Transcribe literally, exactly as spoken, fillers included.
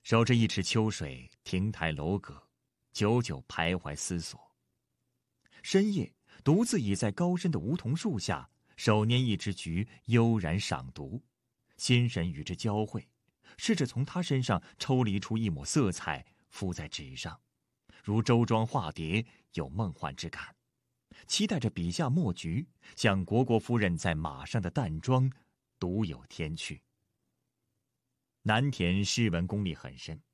守着一池秋水，亭台楼阁，久久徘徊思索。深夜，独自倚在高深的梧桐树下，手拈一支菊，悠然赏读，心神与之交汇，试着从他身上抽离出一抹色彩，敷在纸上，如周庄化蝶，有梦幻之感。期待着笔下墨菊像虢国夫人在马上的淡妆，独有天趣。南田诗文功力很深，